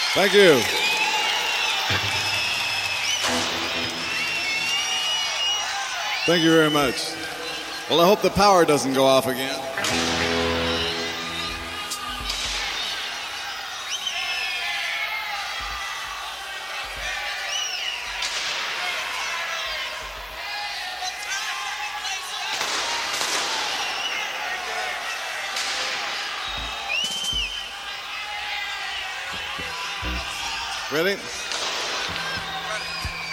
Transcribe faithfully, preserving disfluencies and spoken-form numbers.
Thank you. Thank you very much. Well, I hope the power doesn't go off again. Ready?